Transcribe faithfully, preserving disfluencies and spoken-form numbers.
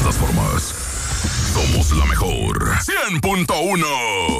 todas formas. Somos la mejor. cien punto uno.